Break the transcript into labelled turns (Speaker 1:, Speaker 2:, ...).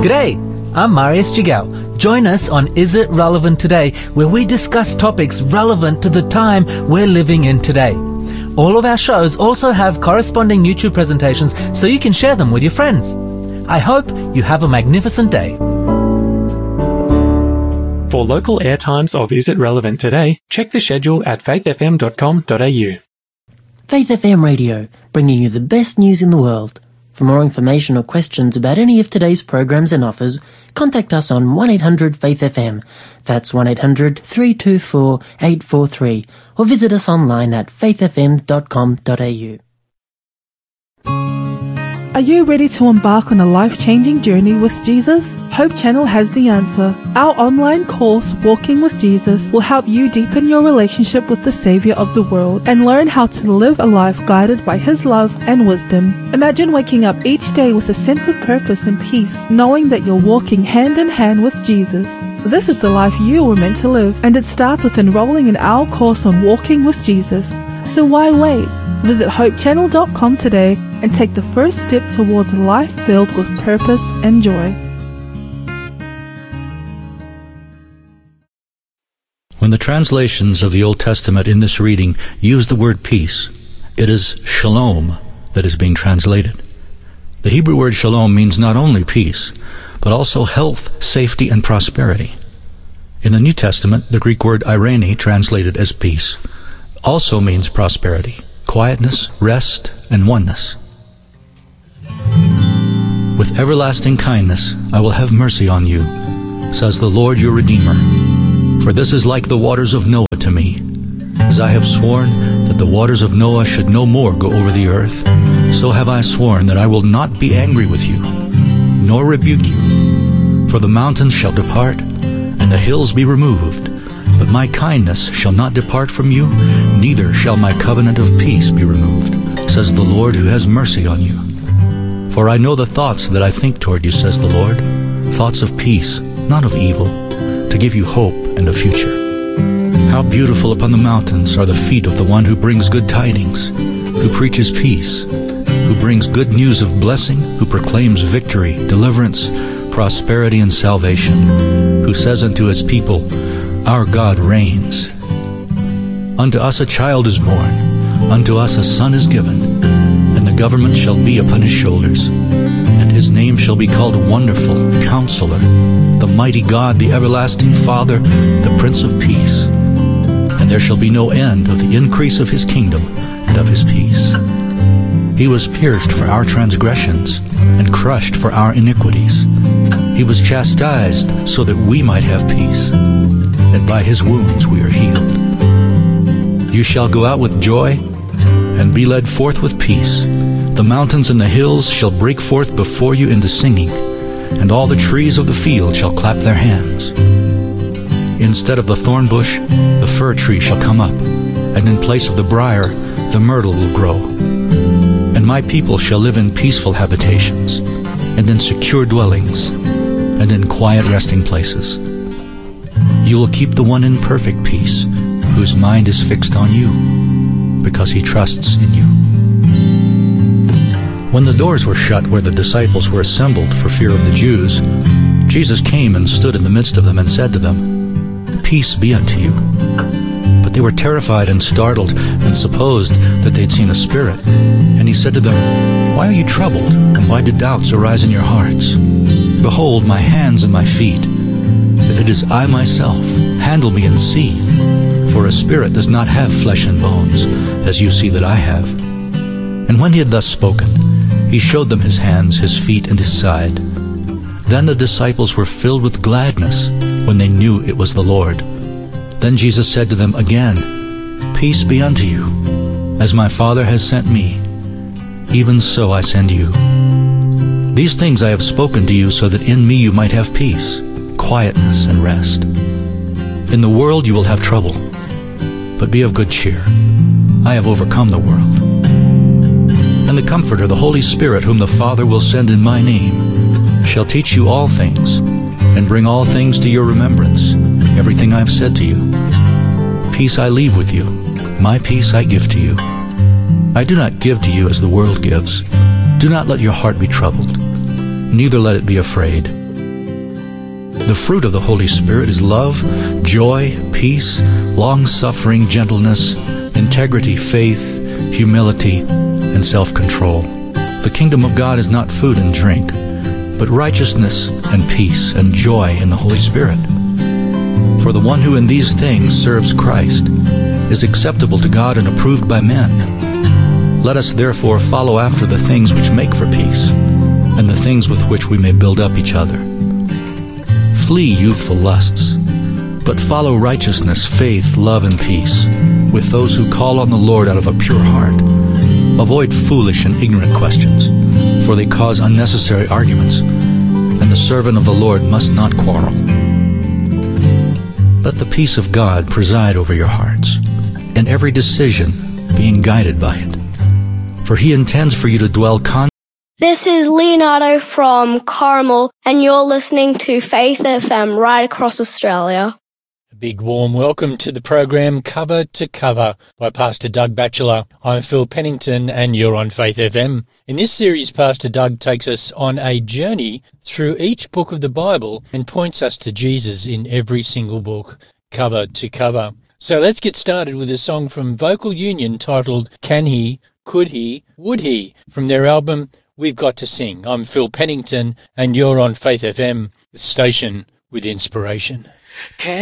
Speaker 1: G'day, I'm Marius Jigao. Join us on Is It Relevant Today, where we discuss topics relevant to the time we're living in today. All of our shows also have corresponding YouTube presentations so you can share them with your friends. I hope you have a magnificent day.
Speaker 2: For local airtimes of Is It Relevant Today, check the schedule at faithfm.com.au.
Speaker 3: Faith FM Radio, bringing you the best news in the world. For more information or questions about any of today's programs and offers, contact us on 1-800-FAITH-FM. That's 1-800-324-843. Or visit us online at faithfm.com.au.
Speaker 4: Are you ready to embark on a life-changing journey with Jesus? Hope Channel has the answer. Our online course, Walking with Jesus, will help you deepen your relationship with the Savior of the world and learn how to live a life guided by His love and wisdom. Imagine waking up each day with a sense of purpose and peace, knowing that you're walking hand in hand with Jesus. This is the life you were meant to live, and it starts with enrolling in our course on Walking with Jesus. So why wait? Visit hopechannel.com today and take the first step towards a life filled with purpose and joy.
Speaker 5: When the translations of the Old Testament in this reading use the word peace, it is shalom that is being translated. The Hebrew word shalom means not only peace, but also health, safety, and prosperity. In the New Testament, the Greek word eirene, translated as peace, also means prosperity, quietness, rest, and oneness. With everlasting kindness I will have mercy on you, says the Lord your Redeemer. For this is like the waters of Noah to me. As I have sworn that the waters of Noah should no more go over the earth, so have I sworn that I will not be angry with you, nor rebuke you. For the mountains shall depart, and the hills be removed, but my kindness shall not depart from you, neither shall my covenant of peace be removed, says the Lord who has mercy on you. For I know the thoughts that I think toward you, says the Lord, thoughts of peace, not of evil, to give you hope and a future. How beautiful upon the mountains are the feet of the one who brings good tidings, who preaches peace, who brings good news of blessing, who proclaims victory, deliverance, prosperity, and salvation, who says unto his people, Our God reigns. Unto us a child is born, unto us a son is given, and the government shall be upon his shoulders. And his name shall be called Wonderful, Counselor, the Mighty God, the Everlasting Father, the Prince of Peace. And there shall be no end of the increase of his kingdom and of his peace. He was pierced for our transgressions, and crushed for our iniquities. He was chastised so that we might have peace, and by his wounds we are healed. You shall go out with joy, and be led forth with peace. The mountains and the hills shall break forth before you into singing, and all the trees of the field shall clap their hands. Instead of the thorn bush, the fir tree shall come up, and in place of the briar, the myrtle will grow. And my people shall live in peaceful habitations, and in secure dwellings, and in quiet resting places. You will keep the one in perfect peace, whose mind is fixed on you, because he trusts in you. When the doors were shut where the disciples were assembled for fear of the Jews, Jesus came and stood in the midst of them and said to them, Peace be unto you. But they were terrified and startled and supposed that they'd seen a spirit. And he said to them, Why are you troubled, and why do doubts arise in your hearts? Behold my hands and my feet, that it is I myself. Handle me and see. For a spirit does not have flesh and bones, as you see that I have. And when he had thus spoken, he showed them his hands, his feet, and his side. Then the disciples were filled with gladness when they knew it was the Lord. Then Jesus said to them again, Peace be unto you. As my Father has sent me, even so I send you. These things I have spoken to you so that in me you might have peace, quietness, and rest. In the world you will have trouble, but be of good cheer. I have overcome the world. And the Comforter, the Holy Spirit, whom the Father will send in my name, shall teach you all things, and bring all things to your remembrance, everything I have said to you. Peace I leave with you, my peace I give to you. I do not give to you as the world gives. Do not let your heart be troubled, neither let it be afraid. The fruit of the Holy Spirit is love, joy, peace, long-suffering, gentleness, integrity, faith, humility, and self-control. The kingdom of God is not food and drink, but righteousness and peace and joy in the Holy Spirit. For the one who in these things serves Christ is acceptable to God and approved by men. Let us therefore follow after the things which make for peace, and the things with which we may build up each other. Flee youthful lusts, but follow righteousness, faith, love, and peace with those who call on the Lord out of a pure heart. Avoid foolish and ignorant questions, for they cause unnecessary arguments, and the servant of the Lord must not quarrel. Let the peace of God preside over your hearts, in every decision being guided by it. For he intends for you to dwell
Speaker 6: This is Leonardo from Carmel, and you're listening to Faith FM right across Australia.
Speaker 7: A big warm welcome to the program Cover to Cover by Pastor Doug Batchelor. I'm Phil Pennington and you're on Faith FM. In this series, Pastor Doug takes us on a journey through each book of the Bible and points us to Jesus in every single book, cover to cover. So let's get started with a song from Vocal Union titled Can He, Could He, Would He, from their album We've Got to Sing. I'm Phil Pennington and you're on Faith FM, the station with inspiration.
Speaker 1: Can